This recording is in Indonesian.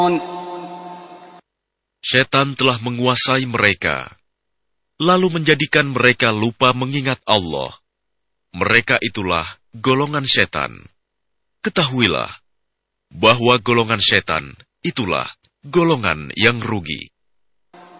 Setan telah menguasai mereka, lalu menjadikan mereka lupa mengingat Allah. Mereka itulah golongan setan. Ketahuilah bahwa golongan setan itulah golongan yang rugi.